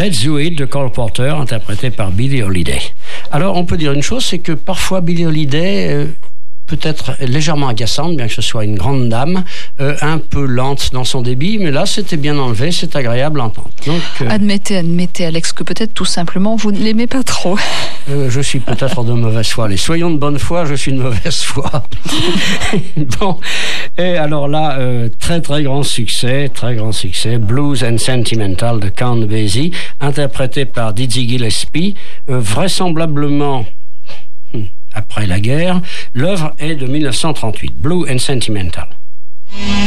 Let's Do It de Cole Porter, interprété par Billie Holiday. Alors, on peut dire une chose, c'est que parfois Billie Holiday peut être légèrement agaçante, bien que ce soit une grande dame, un peu lente dans son débit, mais là, c'était bien enlevé, c'est agréable à entendre. Donc, admettez, Alex, que peut-être tout simplement, vous ne l'aimez pas trop. Je suis peut-être de mauvaise foi. Les soyons de bonne foi, je suis de mauvaise foi. Bon, et alors là, très grand succès, Blues and Sentimental de Count Basie, interprété par Dizzy Gillespie, vraisemblablement après la guerre. L'œuvre est de 1938, Blue and Sentimental.